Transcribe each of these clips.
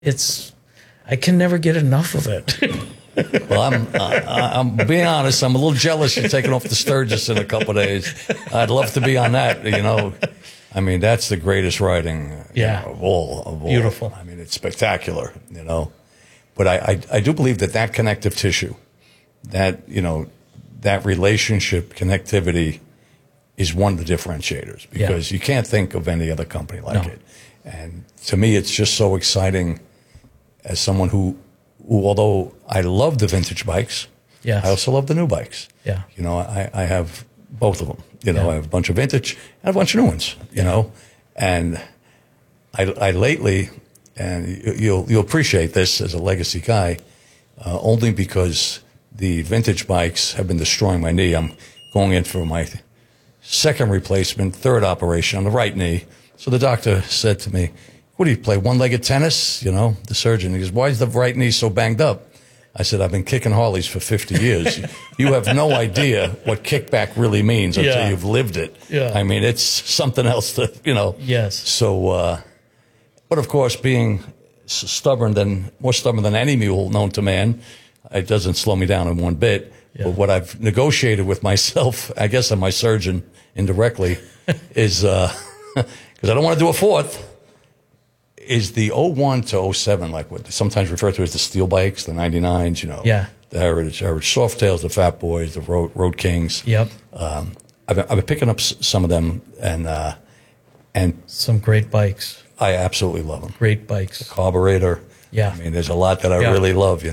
I can never get enough of it. Well, I'm being honest. I'm a little jealous you're taking off the Sturgis in a couple of days. I'd love to be on that. I mean, that's the greatest writing of all. Beautiful. I mean, it's spectacular. But I do believe that connective tissue, that relationship connectivity, is one of the differentiators, because you can't think of any other company like it. And to me, it's just so exciting as someone who although I love the vintage bikes, I also love the new bikes. Yeah. I have both of them. I have a bunch of vintage and a bunch of new ones, and I lately, and you'll appreciate this as a legacy guy, only because the vintage bikes have been destroying my knee. I'm going in for my second replacement, third operation on the right knee. So the doctor said to me, "What do you play, one-legged tennis?" The surgeon, he goes, "Why is the right knee so banged up?" I said, "I've been kicking Harleys for 50 years. You have no idea what kickback really means until you've lived it." Yeah. I mean, it's something else to, Yes. So, but of course, being more stubborn than any mule known to man, it doesn't slow me down in one bit. Yeah. But what I've negotiated with myself, I guess I'm my surgeon indirectly, is, because I don't want to do a fourth, is the 01 to 07, like what they sometimes refer to as the steel bikes, the 99s, the Heritage Softails, the Fat Boys, the Road Kings. Yep. I've been picking up some of them, and some great bikes. I absolutely love them. Great bikes. The Carburetor. Yeah. I mean, there's a lot that I really love,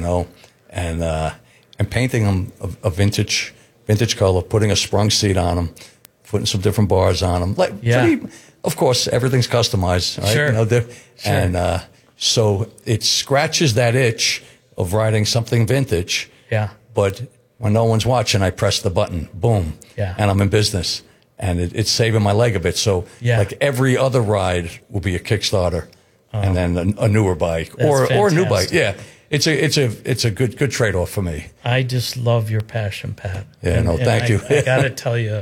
and painting them a vintage color, putting a sprung seat on them, putting some different bars on them. Of course, everything's customized, right? Sure. Sure. And so it scratches that itch of riding something vintage. Yeah. But when no one's watching, I press the button, boom, and I'm in business. And it's saving my leg a bit. So like every other ride will be a Kickstarter, and then a newer bike or a new bike. Yeah. It's a good trade-off for me. I just love your passion, Pat. Yeah, thank you. I got to tell you,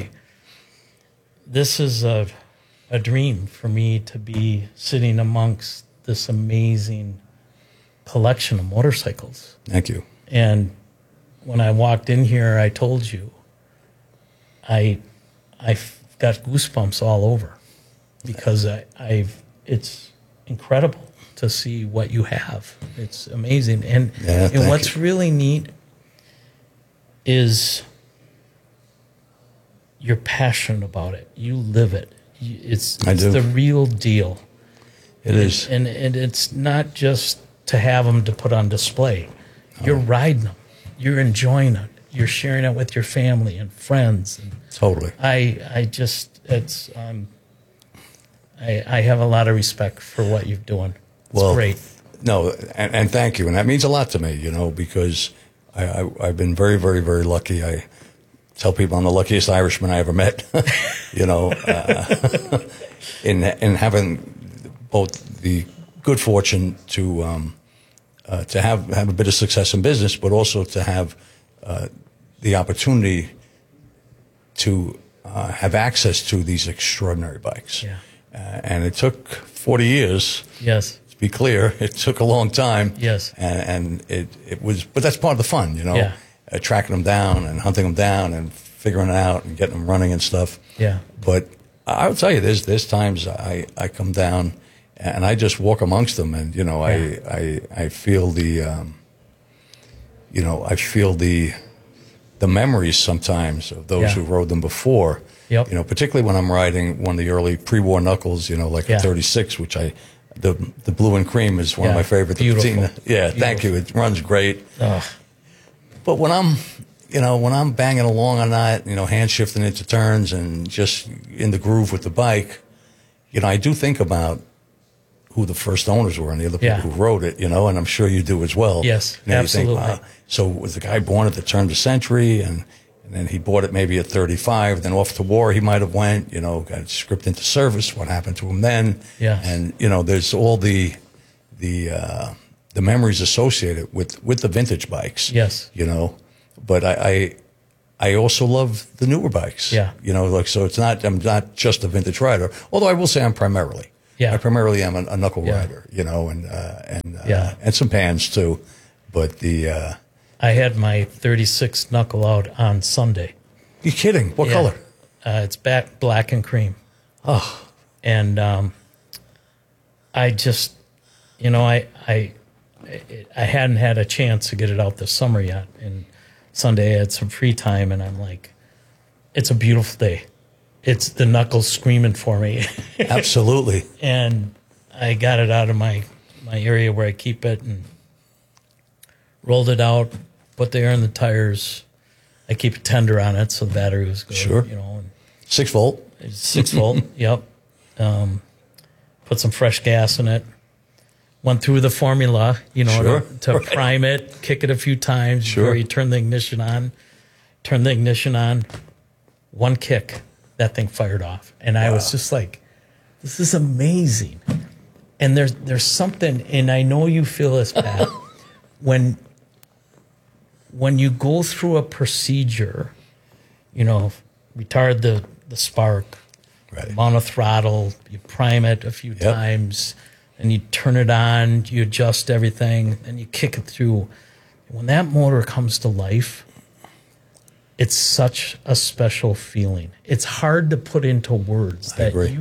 this is a dream for me to be sitting amongst this amazing collection of motorcycles. Thank you. And when I walked in here, I told you, I got goosebumps all over, because it's incredible to see what you have. It's amazing. And what's really neat is you're passionate about it. You live it. It's the real deal. It is. And it's not just to have them to put on display. You're riding them. You're enjoying it. You're sharing it with your family and friends. And totally. I have a lot of respect for what you're doing. It's great. No, and thank you. And that means a lot to me, because I've been very, very, very lucky. I tell people I'm the luckiest Irishman I ever met, in having both the good fortune to have a bit of success in business, but also to have the opportunity to have access to these extraordinary bikes. Yeah. And it took 40 years. Yes. To be clear, it took a long time. Yes. And it was, but that's part of the fun, Yeah. Tracking them down and hunting them down and figuring it out and getting them running and stuff. Yeah. But I will tell you, there's times I come down and I just walk amongst them, and I feel the memories sometimes of those who rode them before. Yep. Particularly when I'm riding one of the early pre-war Knuckles, like a 36, which the blue and cream is one of my favorite. Beautiful. Thank you. It runs great. Ugh. But when I'm banging along on that, hand shifting into turns and just in the groove with the bike, I do think about who the first owners were and the other people who rode it, and I'm sure you do as well. Yes, You absolutely. think, wow. So was the guy born at the turn of the century, and then he bought it maybe at 35, then off to war he might have went, got script into service, what happened to him then? Yeah. And, there's all the memories associated with the vintage bikes. Yes. But I also love the newer bikes. Yeah. So I'm not just a vintage rider, although I will say I'm primarily. Yeah. I primarily am a knuckle Yeah. rider, you know, Yeah. and some pans too. But I had my 36 knuckle out on Sunday. you kidding? What Yeah. color? It's black and cream. Oh, And I just, you know, I hadn't had a chance to get it out this summer yet. And Sunday I had some free time, and I'm like, it's a beautiful day. It's the knuckles screaming for me. absolutely. And I got it out of my area where I keep it and rolled it out, put the air in the tires. I keep a tender on it so the battery was good. Sure. You know, and 6 volt. it's 6 volt. Yep. Put some fresh gas in it. Went through the formula, you know, Sure. to prime it, kick it a few times Sure. before you turn the ignition on. Turn the ignition on. One kick, that thing fired off. And I was just like, this is amazing. And there's something, and I know you feel this, Pat, when you go through a procedure, you know, retard the spark, Right. amount of throttle, you prime it a few times, and you turn it on, you adjust everything, and you kick it through. When that motor comes to life, it's such a special feeling. It's hard to put into words that agree.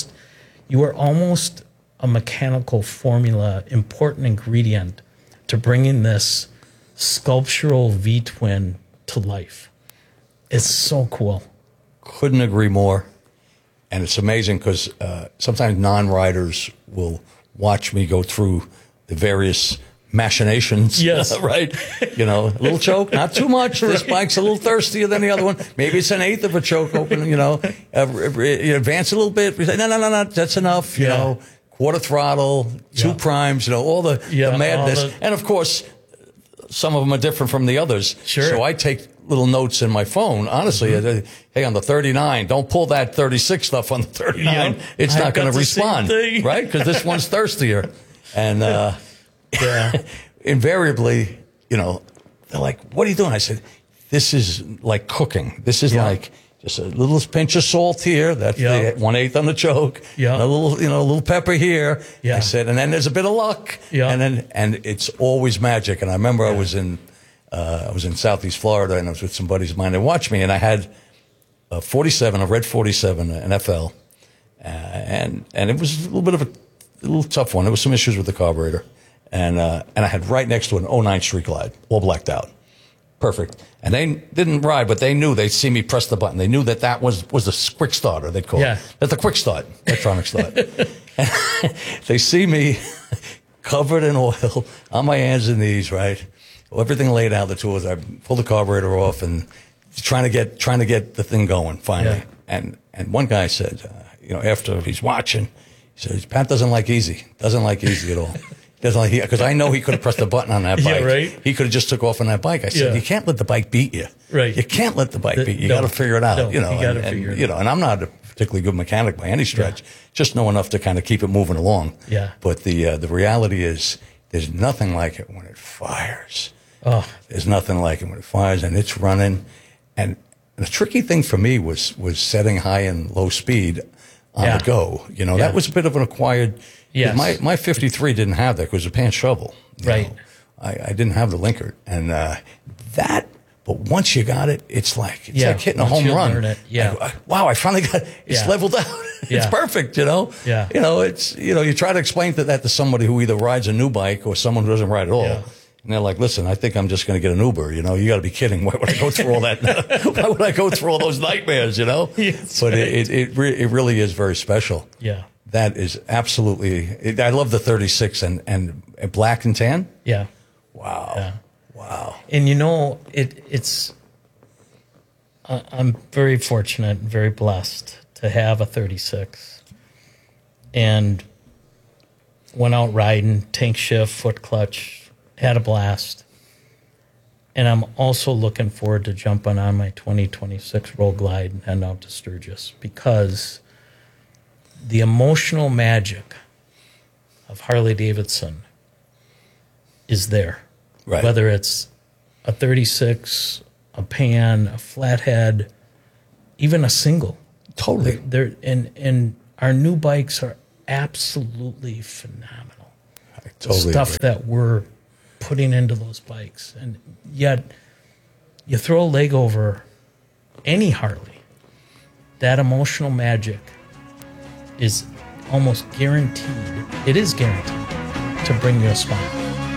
you are almost a mechanical formula, important ingredient to bringing this sculptural V-twin to life. It's so cool. Couldn't agree more. And it's amazing because sometimes non-riders will watch me go through the various machinations. Yes. Right? You know, a little choke, not too much. This bike's a little thirstier than the other one. Maybe it's an eighth of a choke open, you know. You advance a little bit. We say, no, that's enough, you Yeah. know. Quarter throttle, two Yeah. primes, you know, all the madness. all the- And, of course, some of them are different from the others. Sure. So I take little notes in my phone. Honestly, hey, on the 39, don't pull that 36 stuff on the 39. Yeah. It's I've not going got to the same respond, thing. right? Because this one's thirstier. And Yeah. invariably, you know, they're like, what are you doing? I said, this is like cooking. This is Yeah. like just a little pinch of salt here. That's Yeah. the 1/8 on the choke. Yeah. And a little, you know, a little pepper here. Yeah. I said, and then there's a bit of luck. Yeah. And it's always magic. And I remember I was in Southeast Florida, and I was with some buddies of mine that watched me, and I had a 47, a red 47, an FL, and it was a little bit of a little tough one. There was some issues with the carburetor, and I had right next to an '09 Street Glide, all blacked out, perfect. And they didn't ride, but they knew they'd see me press the button. They knew that was a quick starter. They'd call Yeah. it. That's a quick start, electronic start. And they see me covered in oil on my hands and knees, right? Everything laid out, the tools. I pulled the carburetor off and trying to get the thing going finally. Yeah. And one guy said, you know, after he's watching, he says, Pat doesn't like easy at all. Doesn't like, because I know he could have pressed a button on that bike. Yeah, right. He could have just took off on that bike. I said, Yeah. you can't let the bike beat you. Right. You can't let the bike beat you. You No. got to figure it out. No, you know, you gotta and, figure it you out. know, and I'm not a particularly good mechanic by any stretch. Just know enough to kind of keep it moving along. Yeah. But the reality is, there's nothing like it when it fires. Oh, There's nothing like it when it fires and it's running. And the tricky thing for me was setting high and low speed on Yeah. the go. You know, Yeah. that was a bit of an acquired. Yes. My 53 didn't have that because it was a pan shovel. you Right. know. I didn't have the linker. And but once you got it, it's like hitting a once home you run. learn it, yeah. Wow, I finally got it's Yeah. leveled out. It's Yeah. perfect, you know. Yeah. You know, you try to explain that to somebody who either rides a new bike or someone who doesn't ride at all. Yeah. And they're like, listen, I think I'm just going to get an Uber. You know, you got to be kidding. Why would I go through all that? Why would I go through all those nightmares, you know? Yes, But right. it really is very special. yeah. That is absolutely, I love the 36 and black and tan. Yeah. Wow. Yeah. Wow. And you know, it's. I'm very fortunate and very blessed to have a 36, and went out riding, tank shift, foot clutch, had a blast. And I'm also looking forward to jumping on my 2026 Roll Glide and heading out to Sturgis, because the emotional magic of Harley Davidson is there. Right. Whether it's a 36, a pan, a flathead, even a single. Totally. And our new bikes absolutely phenomenal. I totally Stuff agree. that we're putting into those bikes. And yet, you throw a leg over any Harley, that emotional magic is almost guaranteed. It is guaranteed to bring you a smile.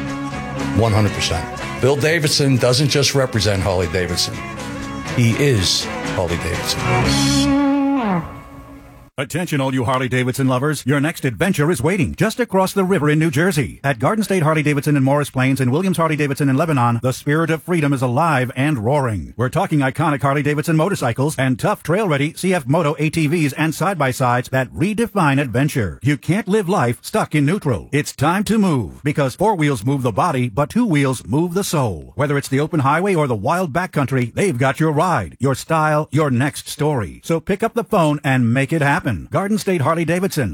100%. Bill Davidson doesn't just represent Harley Davidson. He is Harley Davidson. Attention all you Harley-Davidson lovers, your next adventure is waiting just across the river in New Jersey. At Garden State Harley-Davidson in Morris Plains and Williams Harley-Davidson in Lebanon, the spirit of freedom is alive and roaring. We're talking iconic Harley-Davidson motorcycles and tough trail-ready CF Moto ATVs and side-by-sides that redefine adventure. You can't live life stuck in neutral. It's time to move, because four wheels move the body, but two wheels move the soul. Whether it's the open highway or the wild backcountry, they've got your ride, your style, your next story. So pick up the phone and make it happen. Garden State Harley-Davidson,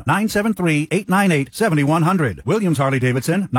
973-898-7100. Williams Harley-Davidson,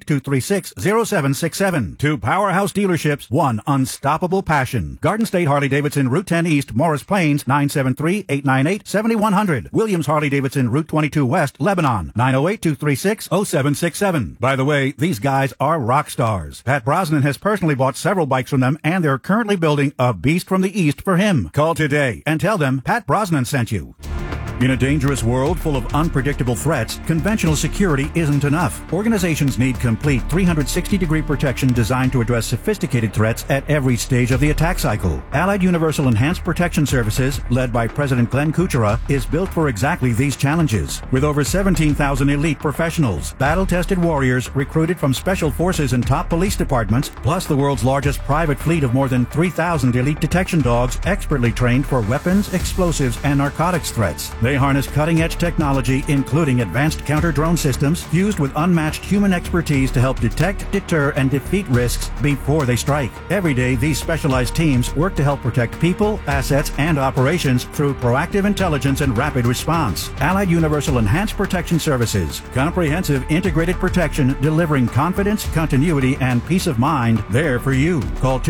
908-236-0767. Two powerhouse dealerships, one unstoppable passion. Garden State Harley-Davidson, Route 10 East, Morris Plains, 973-898-7100. Williams Harley-Davidson, Route 22 West, Lebanon, 908-236-0767. By the way, these guys are rock stars. Pat Brosnan has personally bought several bikes from them, and they're currently building a beast from the East for him. Call today and tell them Pat Brosnan sent you. In a dangerous world full of unpredictable threats, conventional security isn't enough. Organizations need complete 360-degree protection designed to address sophisticated threats at every stage of the attack cycle. Allied Universal Enhanced Protection Services, led by President Glenn Kuchera, is built for exactly these challenges. With over 17,000 elite professionals, battle-tested warriors recruited from special forces and top police departments, plus the world's largest private fleet of more than 3,000 elite detection dogs expertly trained for weapons, explosives, and narcotics threats. They harness cutting-edge technology, including advanced counter-drone systems, fused with unmatched human expertise to help detect, deter, and defeat risks before they strike. Every day, these specialized teams work to help protect people, assets, and operations through proactive intelligence and rapid response. Allied Universal Enhanced Protection Services. Comprehensive integrated protection delivering confidence, continuity, and peace of mind there for you. Call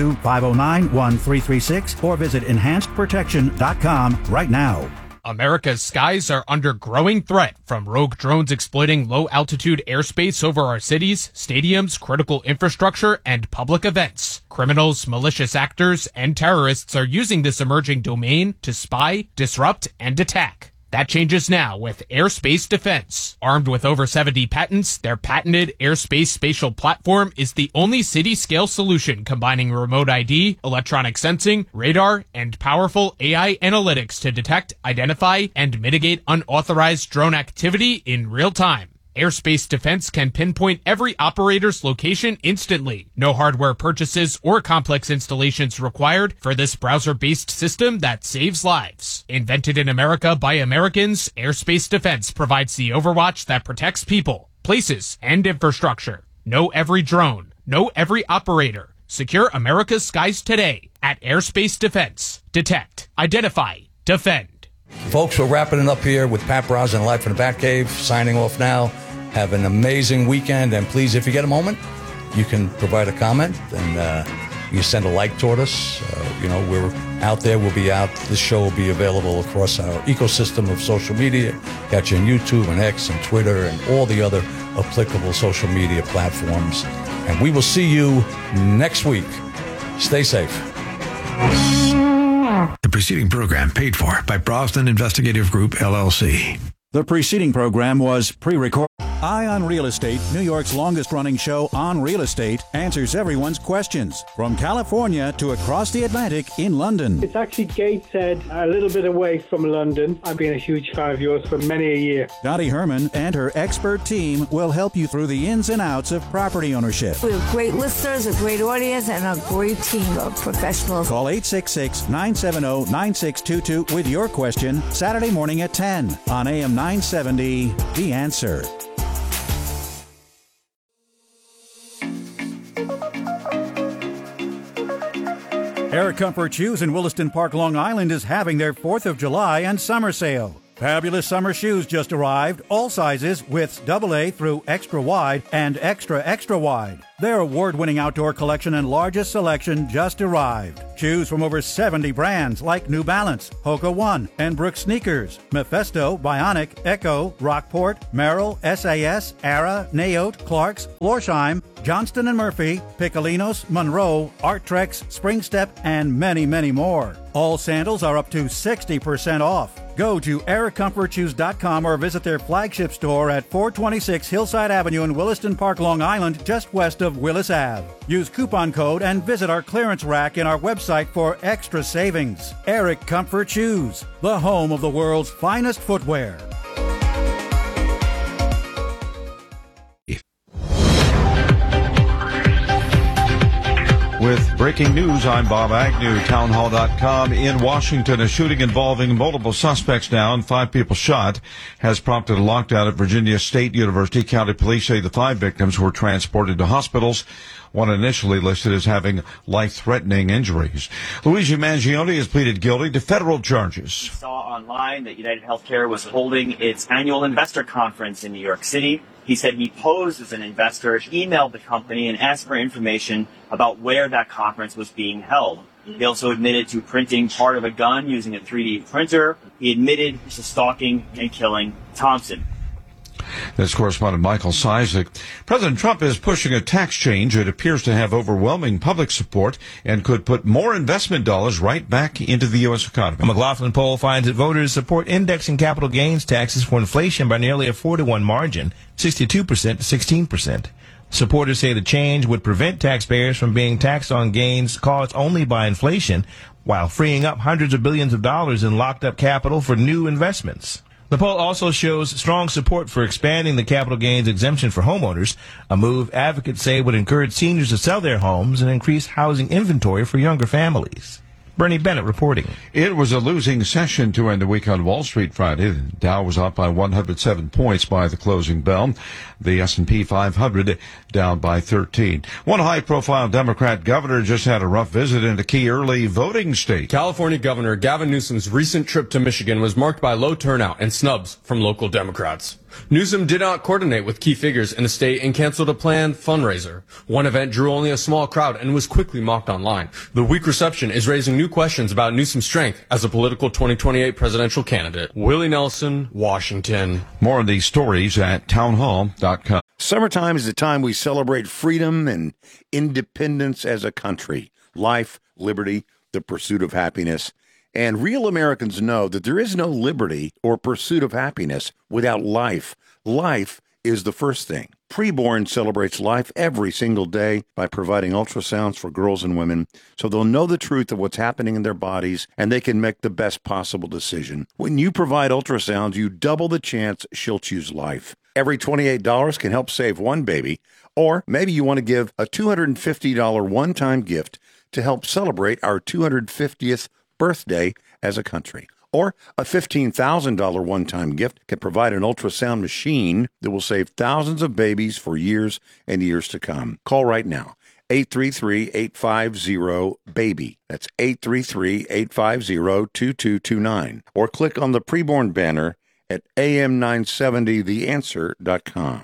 212-509-1336 or visit enhancedprotection.com right now. America's skies are under growing threat from rogue drones exploiting low-altitude airspace over our cities, stadiums, critical infrastructure, and public events. Criminals, malicious actors, and terrorists are using this emerging domain to spy, disrupt, and attack. That changes now with Airspace Defense. Armed with over 70 patents, their patented airspace spatial platform is the only city-scale solution combining remote ID, electronic sensing, radar, and powerful AI analytics to detect, identify, and mitigate unauthorized drone activity in real time. Airspace Defense can pinpoint every operator's location instantly. No hardware purchases or complex installations required for this browser-based system that saves lives. Invented in America by Americans, Airspace Defense provides the overwatch that protects people, places, and infrastructure. Know every drone. Know every operator. Secure America's skies today at Airspace Defense. Detect, identify, defend. Folks, we're wrapping it up here with Pat Brosnan, Live from the Batcave, signing off now. Have an amazing weekend, and please, if you get a moment, you can provide a comment, and you send a like toward us. We're out there. We'll be out. This show will be available across our ecosystem of social media. Got you on YouTube and X and Twitter and all the other applicable social media platforms. And we will see you next week. Stay safe. The preceding program paid for by Brosnan Investigative Group, LLC. The preceding program was pre-recorded. Eye on Real Estate, New York's longest-running show on real estate, answers everyone's questions from California to across the Atlantic in London. It's actually Gateshead, a little bit away from London. I've been a huge fan of yours for many a year. Dottie Herman and her expert team will help you through the ins and outs of property ownership. We have great listeners, a great audience, and a great team of professionals. Call 866-970-9622 with your question Saturday morning at 10 on AM 970, The Answer. Air Comfort Shoes in Williston Park, Long Island is having their 4th of July and summer sale. Fabulous summer shoes just arrived, all sizes, widths AA through extra wide and extra extra wide. Their award-winning outdoor collection and largest selection just arrived. Choose from over 70 brands like New Balance, Hoka One, and Brooks Sneakers, Mephisto, Bionic, Echo, Rockport, Merrill, SAS, Ara, Naote, Clarks, Florsheim, Johnston & Murphy, Piccolinos, Monroe, Arttrex, Springstep, and many, many more. All sandals are up to 60% off. Go to EricComfortshoes.com or visit their flagship store at 426 Hillside Avenue in Williston Park, Long Island, just west of Willis Ave. Use coupon code and visit our clearance rack in our website for extra savings. Eric Comfort Shoes, the home of the world's finest footwear. With breaking news, I'm Bob Agnew, townhall.com. In Washington, a shooting involving multiple suspects down, 5 people shot, has prompted a lockdown at Virginia State University. County police say the 5 victims were transported to hospitals, one initially listed as having life-threatening injuries. Luigi Mangione has pleaded guilty to federal charges. Saw online that United Healthcare was holding its annual investor conference in New York City. He said he posed as an investor, emailed the company, and asked for information about where that conference was being held. He also admitted to printing part of a gun using a 3D printer. He admitted to stalking and killing Thompson. That's correspondent Michael Cizik. President Trump is pushing a tax change that appears to have overwhelming public support and could put more investment dollars right back into the U.S. economy. A McLaughlin poll finds that voters support indexing capital gains taxes for inflation by nearly a 4-to-1 margin, 62% to 16%. Supporters say the change would prevent taxpayers from being taxed on gains caused only by inflation, while freeing up hundreds of billions of dollars in locked-up capital for new investments. The poll also shows strong support for expanding the capital gains exemption for homeowners, a move advocates say would encourage seniors to sell their homes and increase housing inventory for younger families. Bernie Bennett reporting. It was a losing session to end the week on Wall Street Friday. The Dow was up by 107 points by the closing bell. The S&P 500 down by 13. One high-profile Democrat governor just had a rough visit in a key early voting state. California Governor Gavin Newsom's recent trip to Michigan was marked by low turnout and snubs from local Democrats. Newsom did not coordinate with key figures in the state and canceled a planned fundraiser. One event drew only a small crowd and was quickly mocked online. The weak reception is raising new questions about Newsom's strength as a political 2028 presidential candidate. Willie Nelson, Washington. More of these stories at townhall.com. Summertime is the time we celebrate freedom and independence as a country. Life, liberty, the pursuit of happiness. And real Americans know that there is no liberty or pursuit of happiness without life. Life is the first thing. Preborn celebrates life every single day by providing ultrasounds for girls and women so they'll know the truth of what's happening in their bodies and they can make the best possible decision. When you provide ultrasounds, you double the chance she'll choose life. Every $28 can help save one baby, or maybe you want to give a $250 one-time gift to help celebrate our 250th birthday as a country. Or a $15,000 one-time gift can provide an ultrasound machine that will save thousands of babies for years and years to come. Call right now. 833-850-BABY. That's 833-850-2229. Or click on the preborn banner at am970theanswer.com.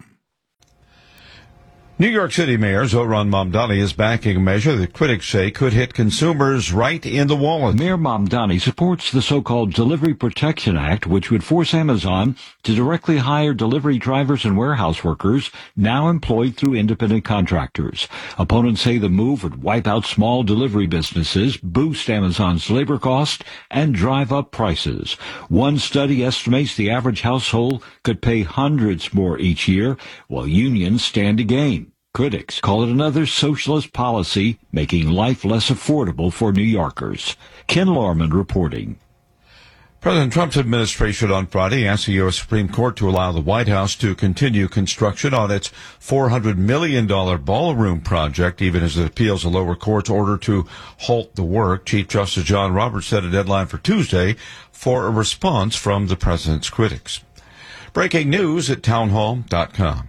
New York City Mayor Zohran Mamdani is backing a measure that critics say could hit consumers right in the wallet. Mayor Mamdani supports the so-called Delivery Protection Act, which would force Amazon to directly hire delivery drivers and warehouse workers now employed through independent contractors. Opponents say the move would wipe out small delivery businesses, boost Amazon's labor cost, and drive up prices. One study estimates the average household could pay hundreds more each year, while unions stand to gain. Critics call it another socialist policy, making life less affordable for New Yorkers. Ken Lorman reporting. President Trump's administration on Friday asked the U.S. Supreme Court to allow the White House to continue construction on its $400 million ballroom project, even as it appeals a lower court's order to halt the work. Chief Justice John Roberts set a deadline for Tuesday for a response from the president's critics. Breaking news at townhall.com.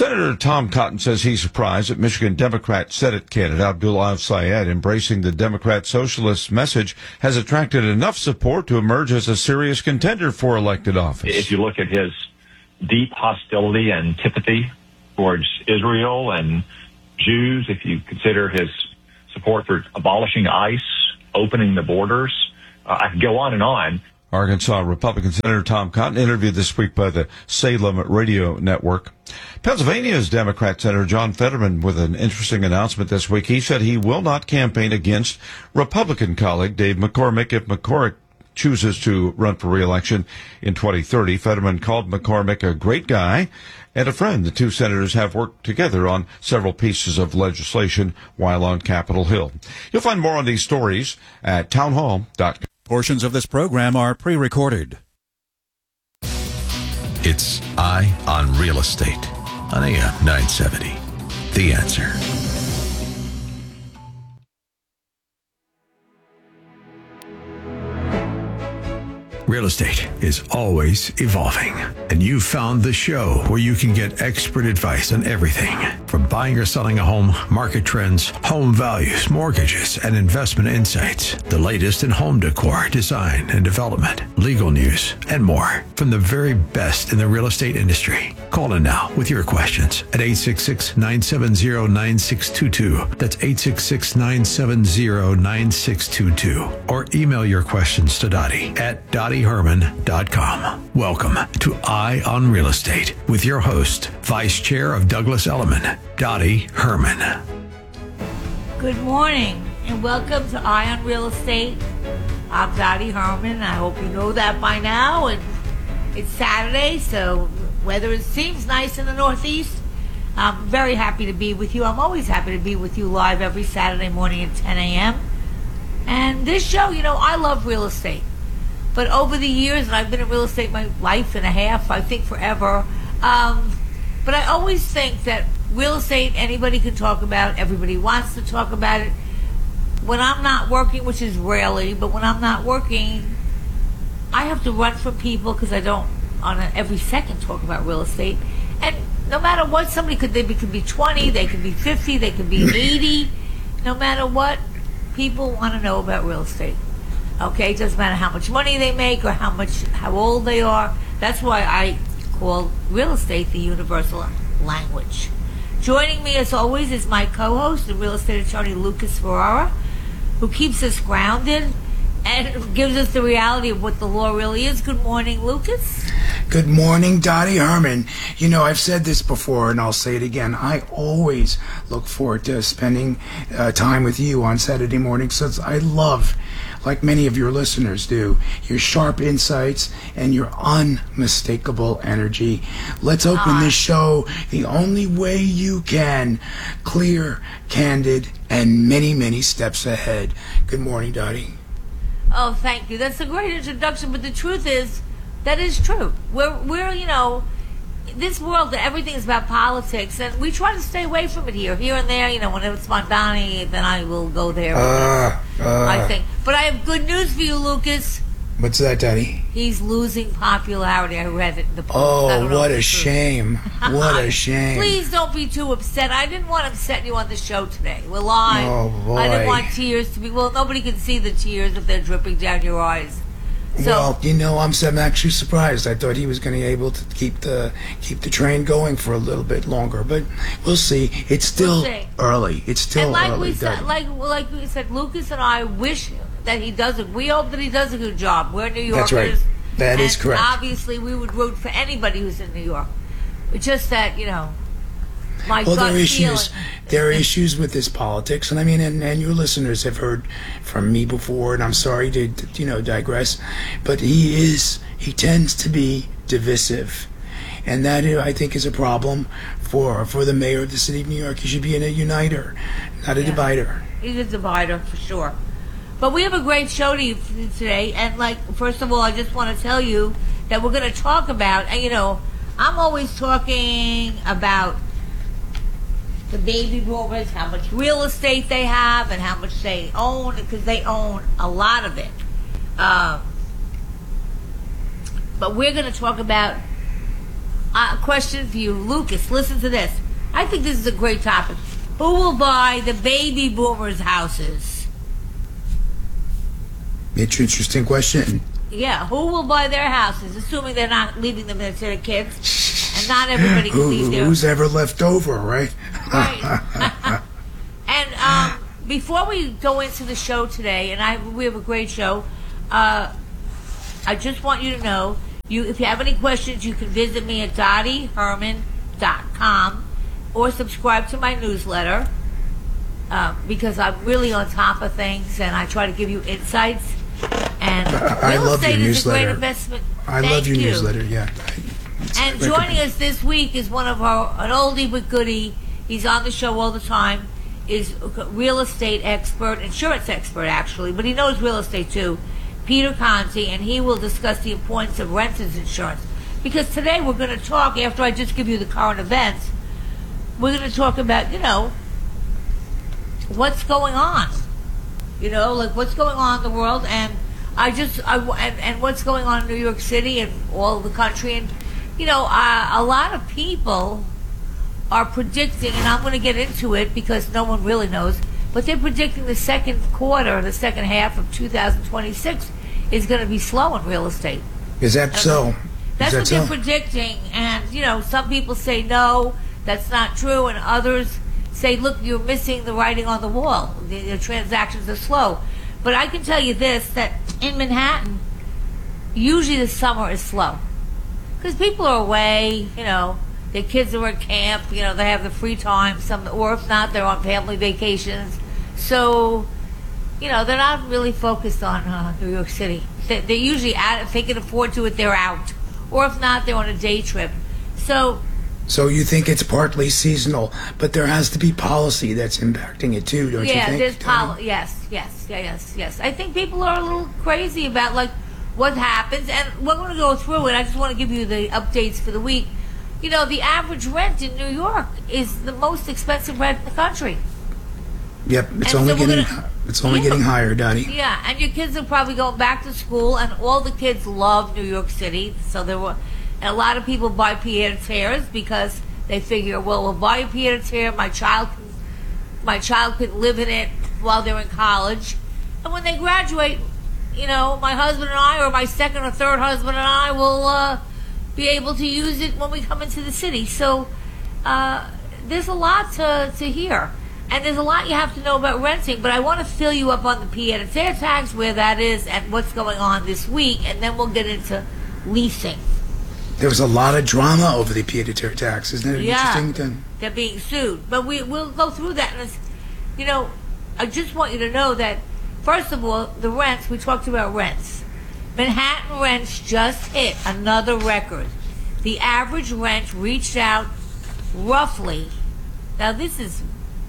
Senator Tom Cotton says he's surprised that Michigan Democrat Senate candidate Abdullah Syed embracing the Democrat socialist message has attracted enough support to emerge as a serious contender for elected office. If you look at his deep hostility and antipathy towards Israel and Jews, if you consider his support for abolishing ICE, opening the borders, I could go on and on. Arkansas Republican Senator Tom Cotton interviewed this week by the Salem Radio Network. Pennsylvania's Democrat Senator John Fetterman with an interesting announcement this week. He said he will not campaign against Republican colleague Dave McCormick if McCormick chooses to run for re-election in 2030. Fetterman called McCormick a great guy and a friend. The two senators have worked together on several pieces of legislation while on Capitol Hill. You'll find more on these stories at townhall.com. Portions of this program are pre-recorded. It's Eye on Real Estate on AM 970. The Answer. Real estate is always evolving, and you found the show where you can get expert advice on everything from buying or selling a home, market trends, home values, mortgages, and investment insights. The latest in home decor, design and development, legal news, and more from the very best in the real estate industry. Call in now with your questions at 866-970-9622. That's 866-970-9622. Or email your questions to Dottie at DottieHerman.com. Welcome to Eye on Real Estate with your host, Vice Chair of Douglas Elliman, Dottie Herman. Good morning and welcome to Eye on Real Estate. I'm Dottie Herman. I hope you know that by now. And it's Saturday, so weather seems nice in the Northeast. I'm very happy to be with you. I'm always happy to be with you live every Saturday morning at 10 a.m. And this show, I love real estate. But over the years, and I've been in real estate my life and a half, I think forever, but I always think that real estate, anybody can talk about, everybody wants to talk about it. When I'm not working, which is rarely, but when I'm not working, I have to run from people because I don't every second talk about real estate. And no matter what, somebody could be 20, they could be 50, they could be 80. No matter what, people want to know about real estate. Okay, it doesn't matter how much money they make or how old they are. That's why I call real estate the universal language. Joining me as always is my co-host, the real estate attorney Lucas Ferrara, who keeps us grounded and gives us the reality of what the law really is. Good morning, Lucas. Good morning, Dottie Herman. I've said this before, and I'll say it again. I always look forward to spending time with you on Saturday mornings, since I love, like many of your listeners do, your sharp insights and your unmistakable energy. Let's open this show the only way you can. Clear, candid, and many, many steps ahead. Good morning, Dottie. Oh, thank you. That's a great introduction, but the truth is, that is true. We're this world, everything is about politics, and we try to stay away from it here and there. When it's Mondani, then I will go there. I think. But I have good news for you, Lucas. What's that, Daddy? He's losing popularity. I read it in the post. Oh, what a shame. What a shame. Please don't be too upset. I didn't want to upset you on the show today. We're live. Oh, boy. I didn't want tears to be... Well, nobody can see the tears if they're dripping down your eyes. So, well, I'm actually surprised. I thought he was going to be able to keep the train going for a little bit longer, but we'll see. It's still early. It's still and early. Like we said, Lucas and I wish that he does it. We hope that he does a good job. We're New Yorkers. That's right. That is correct. Obviously, we would root for anybody who's in New York. It's just that my well, gut there are issues with this politics, and and your listeners have heard from me before, and I'm sorry to digress, but he tends to be divisive, and that I think is a problem for the mayor of the city of New York. He should be a uniter, not a divider. He's a divider for sure. But we have a great show today, and first of all, I just want to tell you that we're going to talk about, and I'm always talking about the baby boomers, how much real estate they have, and how much they own, because they own a lot of it. But we're going to talk about question for you, Lucas. Listen to this. I think this is a great topic. Who will buy the baby boomers' houses? It's an interesting question. Yeah, who will buy their houses, assuming they're not leaving them to their kids, and not everybody can leave their. Who's ever left over, right? Right. And before we go into the show today, and we have a great show. I just want you to know, if you have any questions, you can visit me at DottieHerman.com or subscribe to my newsletter because I'm really on top of things and I try to give you insights. And I real love estate your is a great newsletter. investment. I love your newsletter, yeah. And joining us this week is an oldie but goodie. He's on the show all the time. Is a real estate expert, insurance expert actually, but he knows real estate too. Peter Conti, and he will discuss the importance of renters insurance. Because today we're going to talk, after I just give you the current events, we're going to talk about, what's going on. Like what's going on in the world, and and what's going on in New York City and all the country. And, a lot of people are predicting, and I'm going to get into it because no one really knows, but they're predicting the second half of 2026 is going to be slow in real estate. Is that so? That's what they're predicting. And, some people say, no, that's not true. And others say, look, you're missing the writing on the wall. The transactions are slow. But I can tell you this, that in Manhattan, usually the summer is slow. Because people are away, their kids are at camp, they have the free time, or if not, they're on family vacations. So, they're not really focused on New York City. They're usually out, if they can afford to, they're out. Or if not, they're on a day trip. So you think it's partly seasonal, but there has to be policy that's impacting it too, don't you think? Yeah, there's policy. Yes. I think people are a little crazy about what happens, and we're going to go through it. I just want to give you the updates for the week. The average rent in New York is the most expensive rent in the country. Yep, it's only getting higher, Dottie. Yeah, and your kids are probably going back to school, and all the kids love New York City. So and a lot of people buy pied-à-terres because they figure, well, we'll buy a pied-à-terre. My child could live in it while they're in college, and when they graduate, my husband and I, or my second or third husband and I, will be able to use it when we come into the city. So there's a lot to hear. And there's a lot you have to know about renting, but I want to fill you up on the pied-à-terre tax, where that is, and what's going on this week, and then we'll get into leasing. There was a lot of drama over the pied-à-terre tax. Isn't it interesting? They're being sued. But we'll go through that. And I just want you to know that, first of all, the rents, we talked about rents. Manhattan rents just hit another record. The average rent reached out roughly, now this is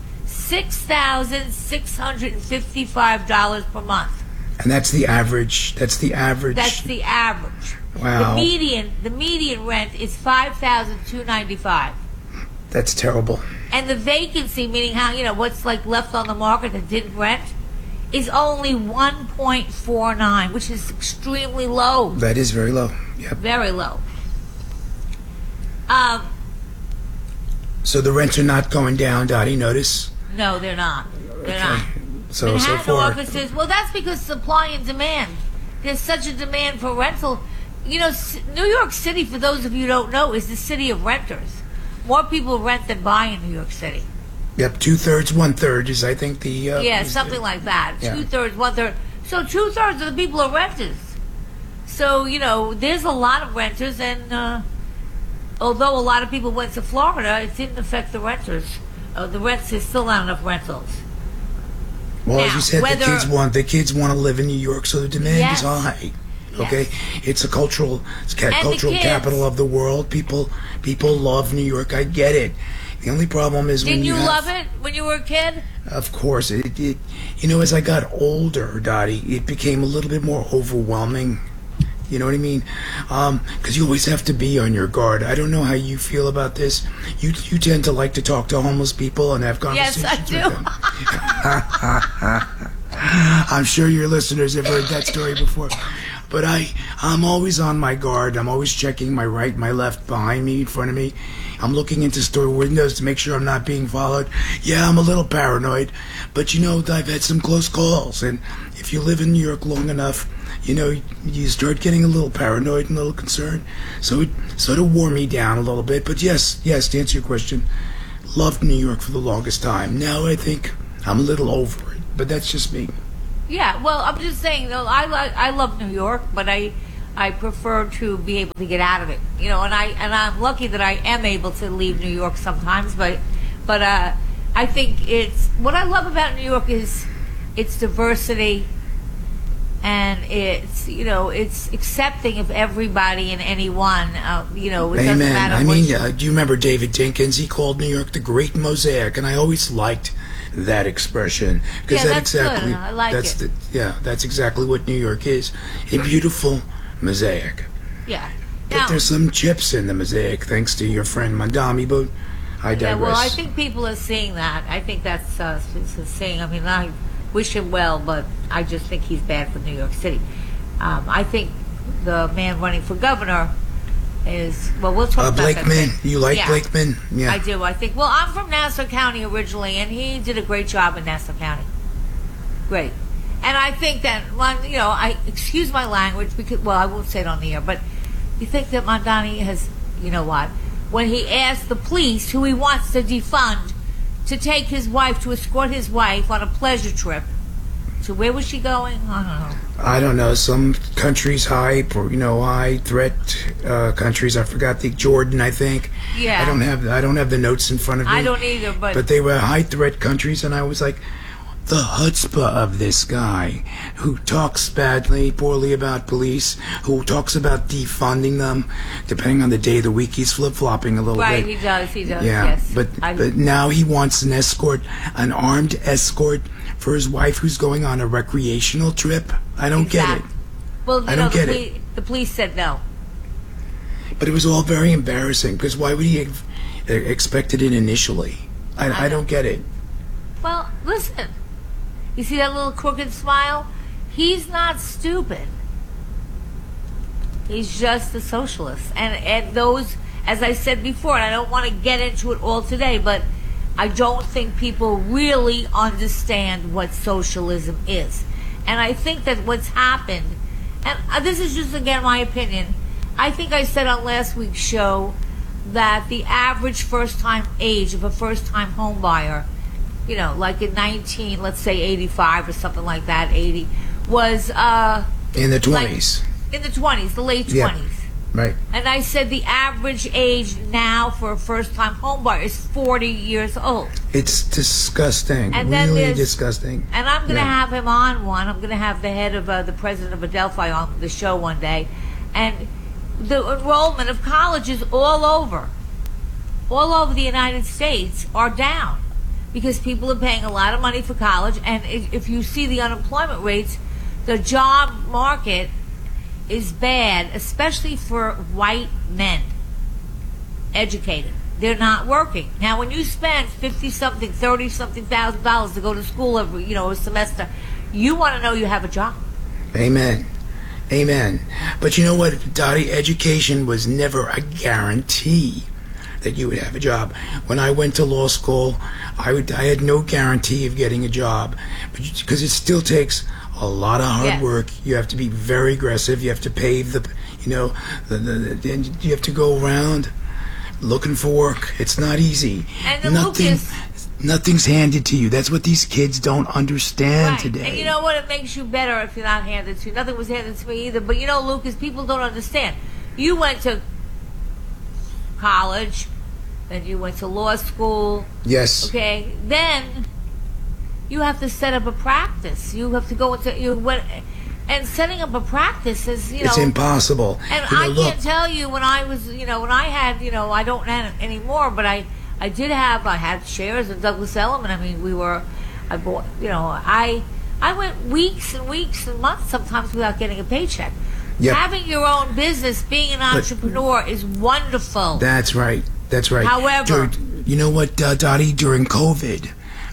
$6,655 per month. And that's the average. That's the average. Wow. The median rent is $5,295. That's terrible. And the vacancy, meaning what's left on the market that didn't rent, is only 1.49, which is extremely low. That is very low. Yep. Very low. So the rents are not going down, Dottie, notice? No, they're not. They're not. So Manhattan far. offices, well, that's because supply and demand. There's such a demand for rental. New York City, for those of you who don't know, is the city of renters. More people rent than buy in New York City. Yep, 2/3, 1/3 is, I think, the... something like that. Yeah. 2/3, 1/3. So 2/3 of the people are renters. So, there's a lot of renters, and although a lot of people went to Florida, it didn't affect the renters. The rents, there's still not enough rentals. Well, now, as you said, the kids want to live in New York, so the demand is high. Okay, it's a cultural capital of the world. People love New York. I get it. The only problem is Didn't you love it when you were a kid? Of course, it as I got older, Dottie, it became a little bit more overwhelming. You know what I mean? Because you always have to be on your guard. I don't know how you feel about this. You tend to like to talk to homeless people and have conversations with them. I'm sure your listeners have heard that story before. But I'm always on my guard. I'm always checking my right, my left, behind me, in front of me. I'm looking into store windows to make sure I'm not being followed. Yeah, I'm a little paranoid, but I've had some close calls. And if you live in New York long enough, you start getting a little paranoid and a little concerned. So it sort of wore me down a little bit. But yes, to answer your question, loved New York for the longest time. Now I think I'm a little over it, but that's just me. Yeah, well, I'm just saying, though, I love New York, but I prefer to be able to get out of it, and I'm lucky that I am able to leave New York sometimes, but I think what I love about New York is its diversity, and it's accepting of everybody and anyone, it doesn't matter. I mean, do you remember David Dinkins? He called New York the Great Mosaic, and I always liked that expression because that's good. I like it. That's exactly what New York is, a beautiful mosaic. Yeah. But there's some chips in the mosaic, thanks to your friend Mandami, but I digress. Yeah, well, I think people are seeing that. I think that's seeing. I mean, I wish him well, but I just think he's bad for New York City. I think the man running for governor is, well, we'll talk about Blakeman. that. You like Blakeman? Yeah. I do. I think, well, I'm from Nassau County originally, and he did a great job in Nassau County. Great. And I think that, I excuse my language because, well, I won't say it on the air, but you think that Mandani has, when he asked the police who he wants to defund to take his wife, to escort his wife on a pleasure trip. So where was she going? I don't know. Some countries high threat countries. I forgot Jordan, I think. Yeah. I don't have the notes in front of me. I don't either, but they were high threat countries, and I was like, the chutzpah of this guy who talks poorly about police, who talks about defunding them, depending on the day of the week, he's flip-flopping a little bit. Right, he does, Yeah, yes. but now he wants an armed escort for his wife who's going on a recreational trip. I don't get it. Well, I don't get it. The police said no. But it was all very embarrassing, because why would he have expected it initially? I don't get it. Well, listen. You see that little crooked smile? He's not stupid. He's just a socialist. And those, as I said before, and I don't want to get into it all today, but I don't think people really understand what socialism is. And I think that what's happened, and this is just, again, my opinion, I think I said on last week's show that the average first-time age of a first-time home buyer, like in let's say 85 or something like that, 80, was in the 20s. In the 20s, the late 20s. Yeah. Right. And I said the average age now for a first-time home buyer is 40 years old. It's disgusting. And really disgusting. And I'm going to have him on one. I'm going to have the head of the president of Adelphi on the show one day. And the enrollment of colleges all over the United States are down because people are paying a lot of money for college. And if you see the unemployment rates, the job market is bad, especially for white men, educated. They're not working. Now, when you spend $50-something, $30-something $1,000 to go to school every, a semester, you want to know you have a job. Amen. But you know what, Dottie? Education was never a guarantee that you would have a job. When I went to law school, I had no guarantee of getting a job, because it still takes a lot of hard work. You have to be very aggressive. You have to pave you have to go around looking for work. It's not easy. And Nothing's handed to you. That's what these kids don't understand today. And you know what? It makes you better if you're not handed to you. Nothing was handed to me either. But Lucas, people don't understand. You went to college, then you went to law school. Yes. Okay. Then you have to set up a practice. You have to go into and setting up a practice is it's impossible. And I can't tell you when I was when I had I don't anymore, but I had shares in Douglas Elliman. I mean, I bought I went weeks and weeks and months sometimes without getting a paycheck. Yep. Having your own business, being an entrepreneur is wonderful. That's right. However, you know what, Dottie? During COVID,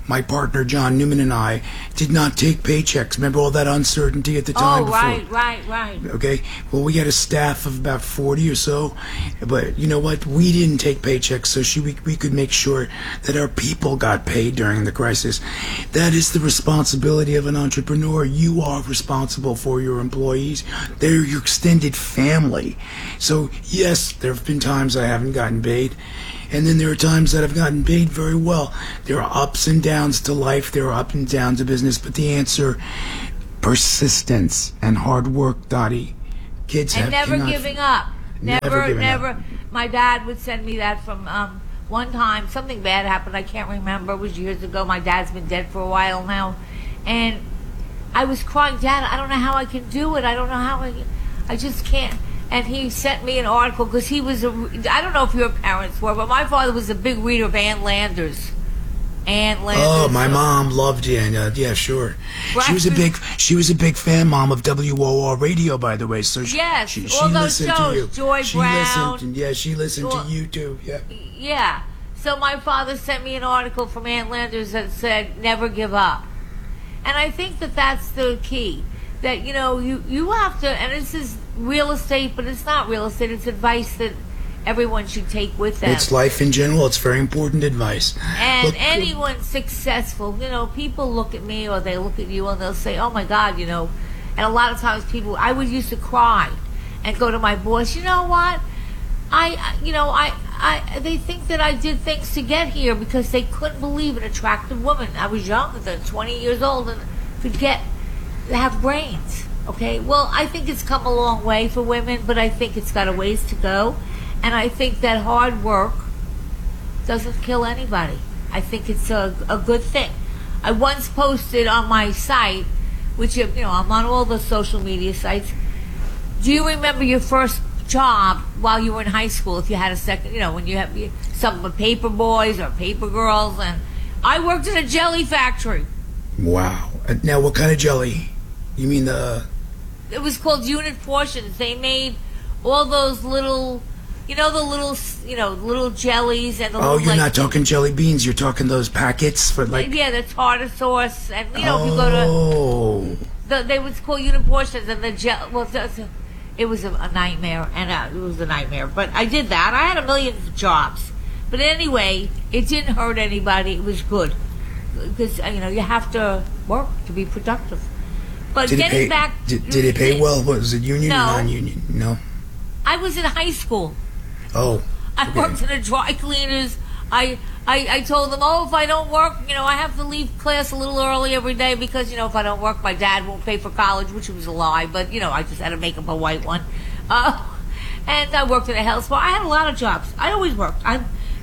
my partner John Newman and I did not take paychecks. Remember all that uncertainty at the time? Oh, right. Okay. Well, we had a staff of about 40 or so, but you know what? We didn't take paychecks, so we could make sure that our people got paid during the crisis. That is the responsibility of an entrepreneur. You are responsible for your employees. They're your extended family. So yes, there have been times I haven't gotten paid. And then there are times that I've gotten paid very well. There are ups and downs to life. There are ups and downs to business. But the answer, persistence and hard work, Dottie. Kids and never cannot, giving up. Never. Never. My dad would send me that from one time. Something bad happened. I can't remember. It was years ago. My dad's been dead for a while now. And I was crying, Dad, I don't know how I can do it. I don't know how I just can't. And he sent me an article because he was I don't know if your parents were, but my father was a big reader of Ann Landers. Oh, my mom loved Ann. Yeah, sure. Right. She was a big fan, Mom, of WOR radio, by the way. So she all those listened shows, to you. Joy Brown. She listened to you too. Yeah. Yeah. So my father sent me an article from Ann Landers that said, "Never give up," and I think that that's the key. That you have to, and this is real estate, but it's not real estate. It's advice that everyone should take with them. It's life in general. It's very important advice. And anyone successful, people look at me or they look at you and they'll say, "Oh my God," and a lot of times I would used to cry and go to my boss. You know what? They think that I did things to get here because they couldn't believe an attractive woman. I was young, 20 years old, and could have brains. Okay, well, I think it's come a long way for women, but I think it's got a ways to go. And I think that hard work doesn't kill anybody. I think it's a good thing. I once posted on my site, which, I'm on all the social media sites. Do you remember your first job while you were in high school, if you had a second, when you have some paper boys or paper girls? And I worked in a jelly factory. Wow. Now, what kind of jelly? You mean It was called Unit Portions. They made all those little, little jellies and the little, you're not talking jelly beans. You're talking those packets for Yeah, the tartar sauce. And, if you go to... They was called Unit Portions and it was a nightmare. And it was a nightmare. But I did that. I had a million jobs. But anyway, it didn't hurt anybody. It was good. Because, you have to work to be productive. But did it pay well? Was it union or non-union? No. I was in high school. Oh. I worked in a dry cleaners. I told them, if I don't work, I have to leave class a little early every day because, if I don't work, my dad won't pay for college, which was a lie. But, I just had to make up a white one. And I worked in a health spa. I had a lot of jobs. I always worked. I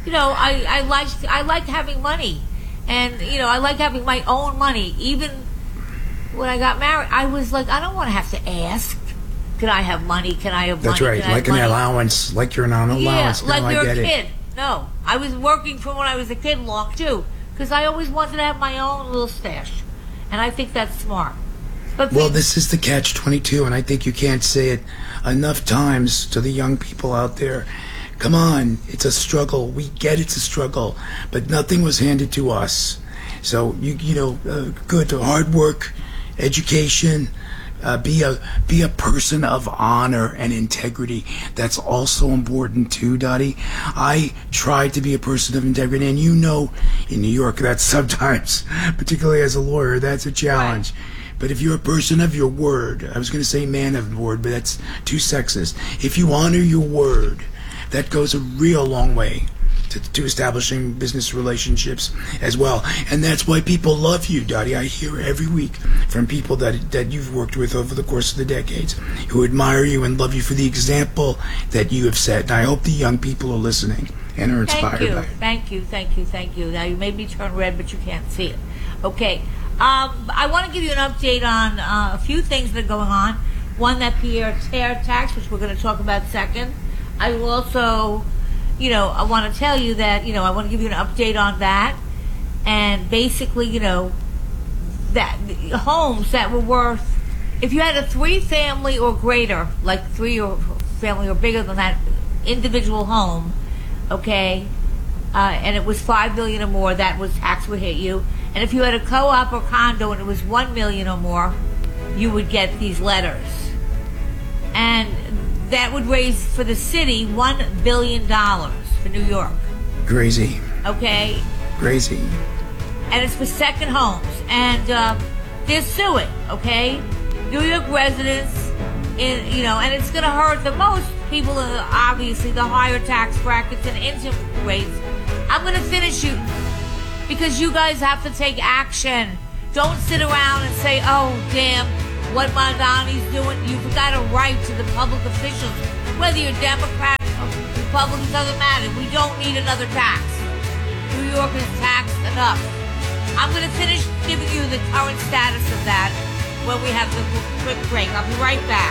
liked having money. And, I like having my own money. Even when I got married, I was like, I don't want to have to ask. Can I have money? Can I have money? That's right. Like an allowance. Like you're on an allowance. Yeah, like you're a kid. No. I was working from when I was a kid long, too. Because I always wanted to have my own little stash. And I think that's smart. But this is the catch-22, and I think you can't say it enough times to the young people out there. Come on. It's a struggle. We get it's a struggle. But nothing was handed to us. So, good hard work, education, be a person of honor and integrity. That's also important too, Dottie. I try to be a person of integrity, and in New York, that's sometimes, particularly as a lawyer, that's a challenge. Right. But if you're a person of your word, I was going to say man of word, but that's too sexist. If you honor your word, that goes a real long way to establishing business relationships as well. And that's why people love you, Dottie. I hear every week from people that you've worked with over the course of the decades who admire you and love you for the example that you have set. And I hope the young people are listening and are inspired by it. Thank you. Now, you made me turn red, but you can't see it. Okay. I want to give you an update on a few things that are going on. One, that Pierre Terre tax, which we're going to talk about second. I will also... I want to tell you that, I want to give you an update on that. And basically, that homes that were worth, if you had a 3-family or greater, like 3 or family or bigger than that individual home, okay, and it was $5 million or more, that was tax would hit you. And if you had a co-op or condo and it was 1 million or more, you would get these letters. And that would raise for the city $1 billion for New York. Crazy. Okay? Crazy. And it's for second homes. And they're suing, okay? New York residents, and it's going to hurt the most people, obviously, the higher tax brackets and income rates. I'm going to finish you because you guys have to take action. Don't sit around and say, oh, damn, what Mondani's doing. You've got a right to the public officials. Whether you're Democrat or Republican, doesn't matter. We don't need another tax. New York is taxed enough. I'm going to finish giving you the current status of that when we have the quick break. I'll be right back.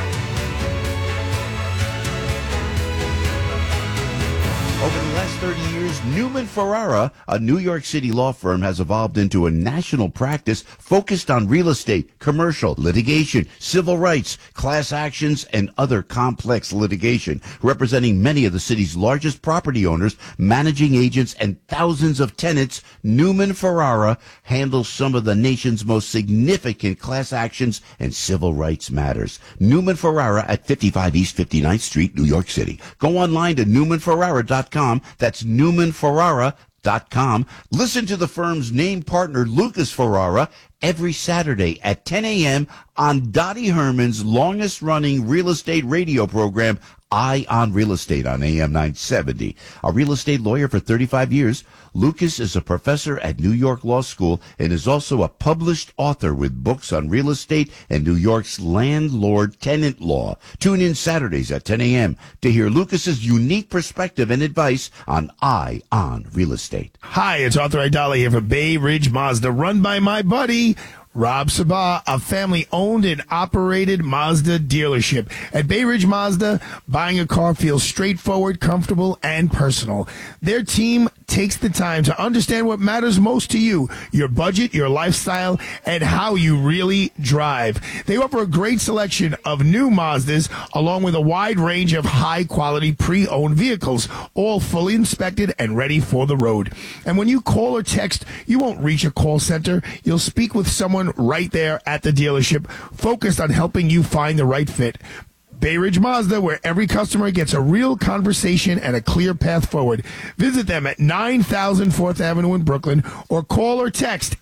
Over the last 30 years, Newman Ferrara, a New York City law firm, has evolved into a national practice focused on real estate, commercial, litigation, civil rights, class actions, and other complex litigation, representing many of the city's largest property owners, managing agents, and thousands of tenants. Newman Ferrara handles some of the nation's most significant class actions and civil rights matters. Newman Ferrara at 55 East 59th Street, New York City. Go online to newmanferrara.com. That's newmanferrara.com. Listen to the firm's name partner, Lucas Ferrara, every Saturday at 10 a.m. on Dottie Herman's longest-running real estate radio program, Eye on Real Estate on AM 970. A real estate lawyer for 35 years, Lucas is a professor at New York Law School and is also a published author with books on real estate and New York's landlord-tenant law. Tune in Saturdays at 10 a.m. to hear Lucas's unique perspective and advice on Eye on Real Estate. Hi, it's Arthur Aidala here for Bay Ridge Mazda, run by my buddy Rob Sabah, a family-owned and operated Mazda dealership. At Bay Ridge Mazda, buying a car feels straightforward, comfortable, and personal. Their team takes the time to understand what matters most to you, your budget, your lifestyle, and how you really drive. They offer a great selection of new Mazdas, along with a wide range of high-quality pre-owned vehicles, all fully inspected and ready for the road. And when you call or text, you won't reach a call center. You'll speak with someone right there at the dealership, focused on helping you find the right fit. Bay Ridge Mazda, where every customer gets a real conversation and a clear path forward. Visit them at 9000 4th Avenue in Brooklyn or call or text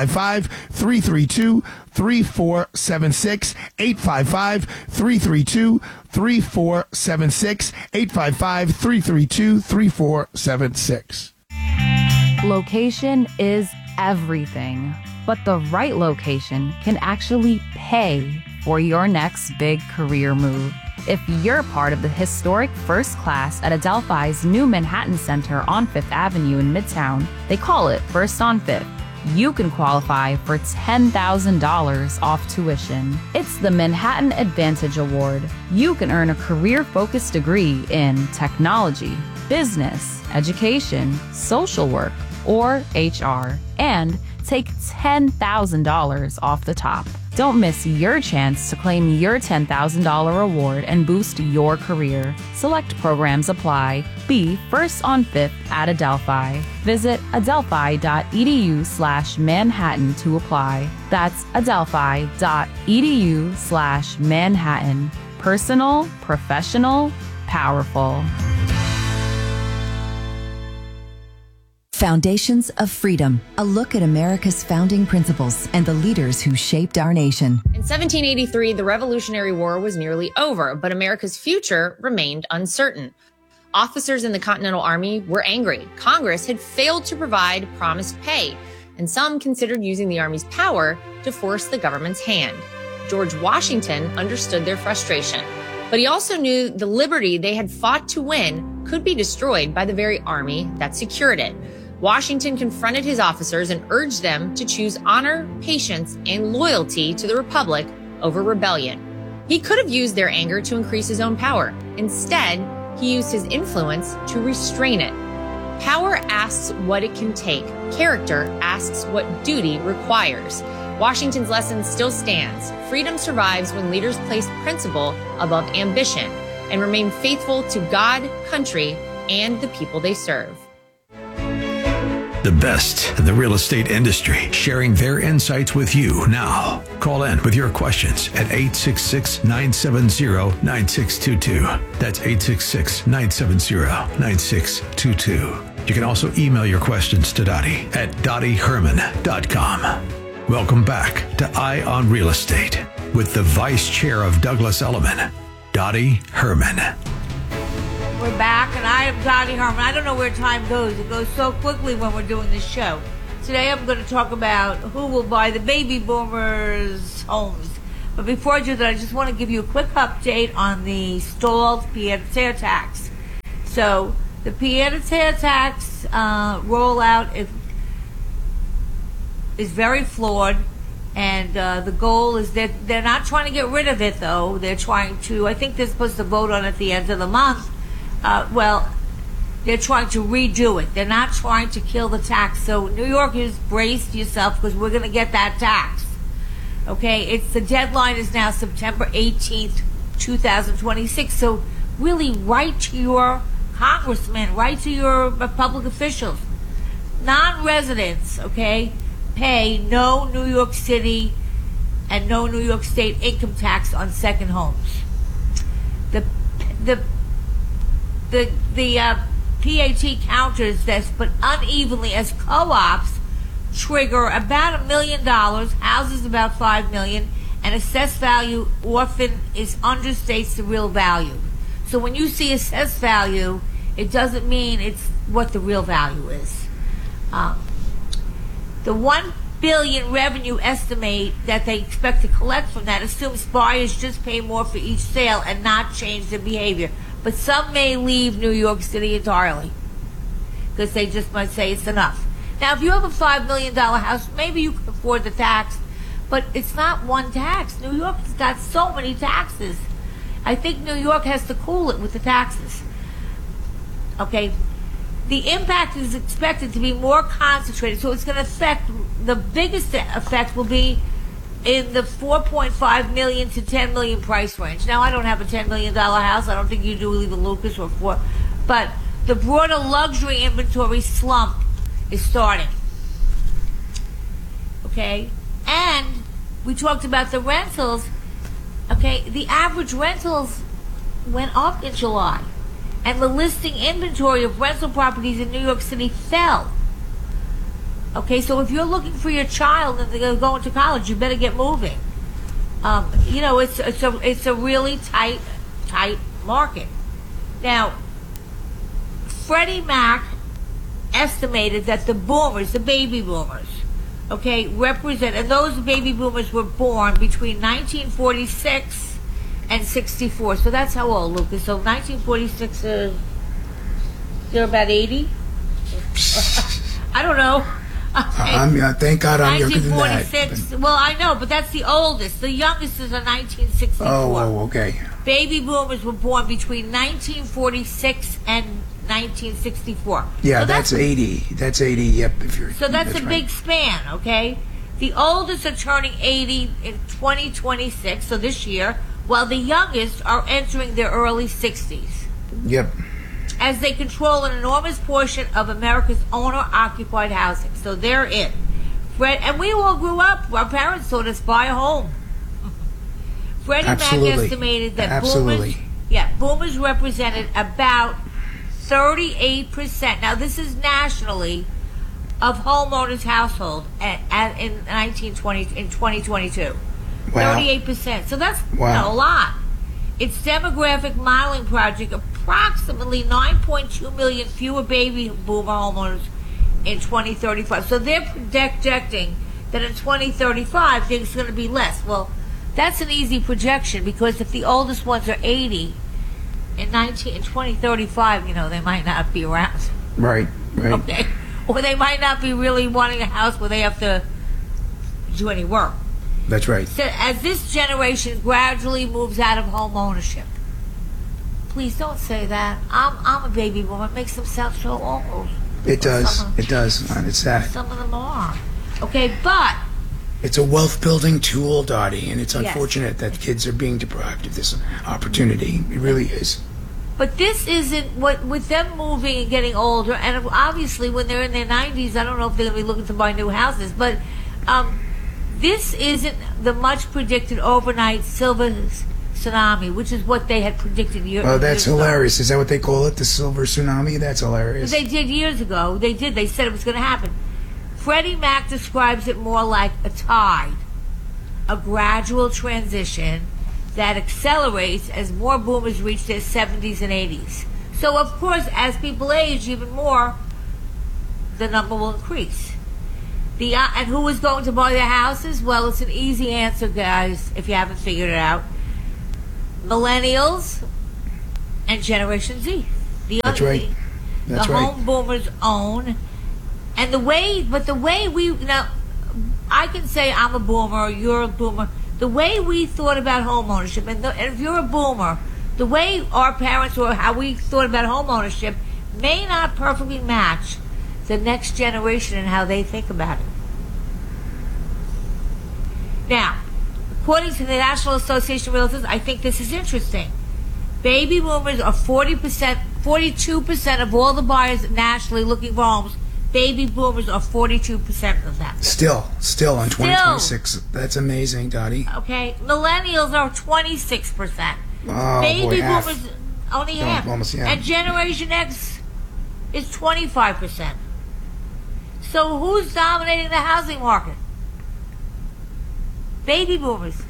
855-332-3476, 855-332-3476, 855-332-3476. Location is everything, but the right location can actually pay for your next big career move. If you're part of the historic first class at Adelphi's new Manhattan Center on 5th Avenue in Midtown, they call it First on 5th. You can qualify for $10,000 off tuition. It's the Manhattan Advantage Award. You can earn a career-focused degree in technology, business, education, social work, or HR, and take $10,000 off the top. Don't miss your chance to claim your $10,000 award and boost your career. Select programs apply. Be first on 5th at Adelphi. Visit adelphi.edu/Manhattan to apply. That's adelphi.edu/Manhattan. Personal, professional, powerful. Foundations of Freedom, a look at America's founding principles and the leaders who shaped our nation. In 1783, the Revolutionary War was nearly over, but America's future remained uncertain. Officers in the Continental Army were angry. Congress had failed to provide promised pay, and some considered using the Army's power to force the government's hand. George Washington understood their frustration, but he also knew the liberty they had fought to win could be destroyed by the very army that secured it. Washington confronted his officers and urged them to choose honor, patience, and loyalty to the Republic over rebellion. He could have used their anger to increase his own power. Instead, he used his influence to restrain it. Power asks what it can take. Character asks what duty requires. Washington's lesson still stands. Freedom survives when leaders place principle above ambition and remain faithful to God, country, and the people they serve. The best in the real estate industry, sharing their insights with you now. Call in with your questions at 866-970-9622. That's 866-970-9622. You can also email your questions to Dottie at dottieherman.com. Welcome back to Eye on Real Estate with the Vice Chair of Douglas Elliman, Dottie Herman. We're back, and I am Dottie Herman. I don't know where time goes. It goes so quickly when we're doing this show. Today I'm going to talk about who will buy the baby boomers' homes. But before I do that, I just want to give you a quick update on the stalled pied-à-terre tax. So the pied-à-terre tax rollout is very flawed, and the goal is that they're not trying to get rid of it, though. They're trying to, I think they're supposed to vote on it at the end of the month. They're trying to redo it. They're not trying to kill the tax. So New Yorkers, brace yourself, because we're going to get that tax. Okay, the deadline is now September 18th, 2026. So really write to your congressman, write to your public officials. Non-residents, okay, pay no New York City and no New York State income tax on second homes. The PAT counters this, but unevenly, as co-ops trigger about $1 million, houses about $5 million, and assessed value often understates the real value. So when you see assessed value, it doesn't mean it's what the real value is. The $1 billion revenue estimate that they expect to collect from that assumes buyers just pay more for each sale and not change their behavior. But some may leave New York City entirely because they just might say it's enough. Now, if you have a $5 million house, maybe you can afford the tax, but it's not one tax. New York has got so many taxes. I think New York has to cool it with the taxes. Okay, the impact is expected to be more concentrated, so it's going to affect, the biggest effect will be in the $4.5 million to $10 million price range. Now, I don't have a $10 million house. I don't think you do, even Lucas, but the broader luxury inventory slump is starting. Okay, and we talked about the rentals. Okay, the average rentals went up in July, and the listing inventory of rental properties in New York City fell. Okay, so if you're looking for your child and they're going to college, you better get moving. It's a really tight market. Now, Freddie Mac estimated that the boomers, the baby boomers, okay, represent, and those baby boomers were born between 1946 and 64. So that's how old, Lucas? So 1946 is, they're about 80? I don't know. Thank God I'm younger than that. 1946. Well, I know, but that's the oldest. The youngest is a 1964. Oh, okay. Baby boomers were born between 1946 and 1964. Yeah, so that's 80. That's 80. Yep. So that's a big span. Okay, the oldest are turning 80 in 2026, so this year, while the youngest are entering their early 60s. Yep. As they control an enormous portion of America's owner-occupied housing. So they're in. And we all grew up, our parents taught us buy a home. Freddie Mac estimated that boomers represented about 38%. Now this is nationally of homeowners' household in 2022. Wow. 38%. So that's a lot. Its demographic modeling project, approximately 9.2 million fewer baby boomer homeowners in 2035. So they're projecting that in 2035 there's going to be less. Well, that's an easy projection, because if the oldest ones are 80 in 2035, they might not be around. Right. Okay. Or they might not be really wanting a house where they have to do any work. That's right. So as this generation gradually moves out of home ownership, please don't say that. I'm a baby boomer. It makes them sound so old. It does. It does. It's sad. Some of them are. Okay, but it's a wealth building tool, Dottie, and it's unfortunate that kids are being deprived of this opportunity. It really is. But this isn't what, with them moving and getting older, and obviously when they're in their 90s, I don't know if they're going to be looking to buy new houses, but this isn't the much predicted overnight silver tsunami, which is what they had predicted years ago. Oh, that's hilarious. Is that what they call it, the silver tsunami? That's hilarious. They did years ago. They did. They said it was going to happen. Freddie Mac describes it more like a tide, a gradual transition that accelerates as more boomers reach their 70s and 80s. So, of course, as people age even more, the number will increase. And who is going to buy their houses? Well, it's an easy answer, guys, if you haven't figured it out. Millennials and Generation Z. That's right. That's the right. home boomers own. And the way we, now, I can say I'm a boomer, you're a boomer. The way we thought about home ownership, and if you're a boomer, the way our parents or how we thought about home ownership may not perfectly match the next generation and how they think about it. Now, according to the National Association of Realtors, I think this is interesting. Baby boomers are 42% of all the buyers nationally looking for homes. Baby boomers are 42% of them. Still in 2026. That's amazing, Dottie. Okay, millennials are 26%. Oh, Baby boy, half. boomers only No, half. almost, yeah. And Generation X is 25%. So who's dominating the housing market? Baby boomers.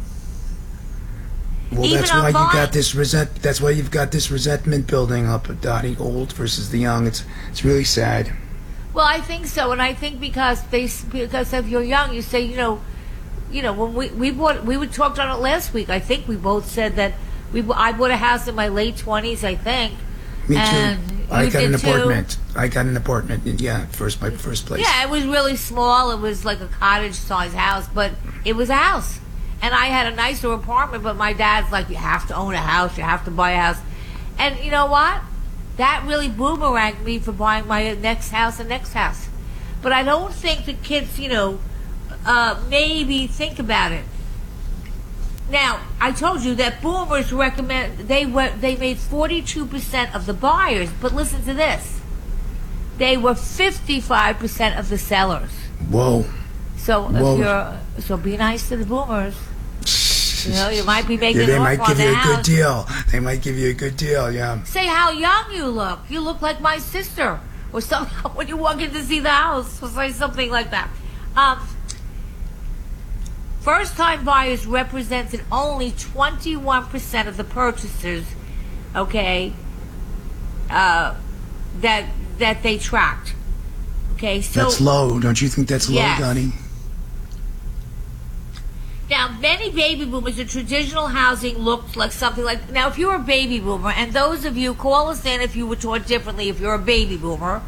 Well, Even that's why on you got this That's why you've got this resentment building up, Dottie. Old versus the young. It's really sad. Well, I think so, and I think because if you're young, you say, when we talked on it last week. I think we both said that I bought a house in my late 20s, I think. Me too. And I you got an did too. apartment. I got an apartment. My first place. Yeah, it was really small. It was like a cottage-sized house, but it was a house. And I had a nicer apartment, but my dad's like, you have to own a house, you have to buy a house. And you know what? That really boomeranged me for buying my next house and next house. But I don't think the kids, maybe think about it. Now, I told you that boomers recommend, they made 42% of the buyers, but listen to this. They were 55% of the sellers. Whoa. So so be nice to the boomers. You might be making they an might offer give on you the a good house. deal. They might give you a good deal, yeah. Say how young you look. You look like my sister, or something when you walk in to see the house, or say something like that. First-time buyers represented only 21% of the purchasers. Okay, that they tracked. Okay, so that's low. Don't you think that's low, Yes. Donnie? Now, many baby boomers, the traditional housing looked like something like... Now, if you're a baby boomer, and those of you, call us in if you were taught differently, if you're a baby boomer,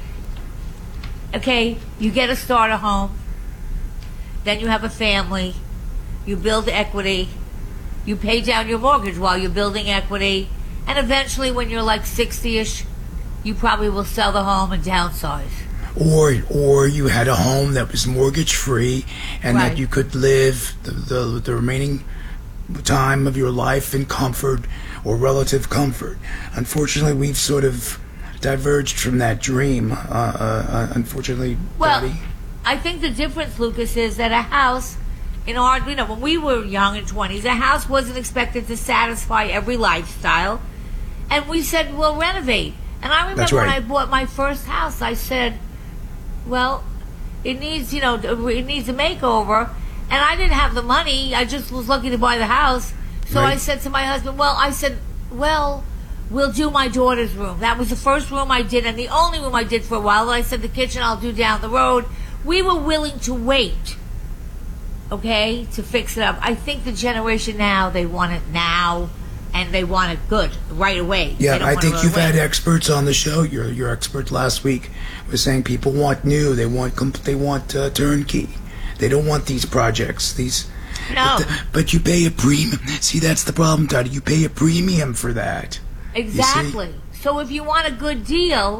okay, you get a starter home, then you have a family, you build equity, you pay down your mortgage while you're building equity, and eventually when you're like 60-ish, you probably will sell the home and downsize. Or you had a home that was mortgage free and Right. that you could live the remaining time of your life in comfort or relative comfort. Unfortunately, we've sort of diverged from that dream. Unfortunately, Well, Daddy. I think the difference, Lucas, is that a house, when we were young in 20s, a house wasn't expected to satisfy every lifestyle. And we said, we'll renovate. And I remember That's right. when I bought my first house, I said, well, it needs a makeover. And I didn't have the money. I just was lucky to buy the house. So Right. I said to my husband, we'll do my daughter's room. That was the first room I did and the only room I did for a while. And I said the kitchen I'll do down the road. We were willing to wait, okay, to fix it up. I think the generation now, they want it now and they want it good, right away. They Yeah, don't I want think to you've wait. had experts on the show. Your expert last week was saying people want new. They want turnkey. They don't want these projects. No. But you pay a premium. See, that's the problem, Dottie. You pay a premium for that. Exactly. So if you want a good deal,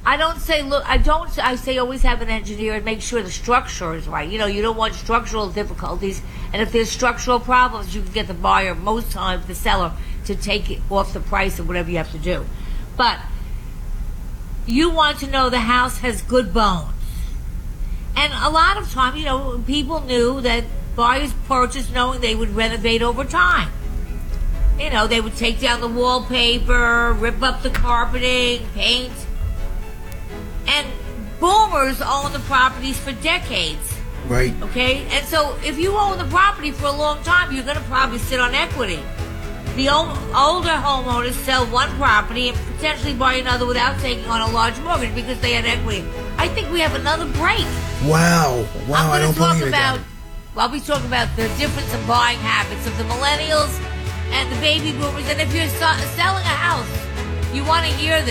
I say always have an engineer and make sure the structure is right. You don't want structural difficulties. And if there's structural problems, you can get the buyer, most times the seller, to take it off the price of whatever you have to do. But you want to know the house has good bones. And a lot of time, people knew that buyers purchased knowing they would renovate over time. They would take down the wallpaper, rip up the carpeting, paint. And boomers own the properties for decades. Right. Okay? And so if you own the property for a long time, you're going to probably sit on equity. The older homeowners sell one property and potentially buy another without taking on a large mortgage because they had equity. I think we have another break. Wow. I don't believe it. I'll be talking about the difference in buying habits of the millennials and the baby boomers. And if you're selling a house, you want to hear this.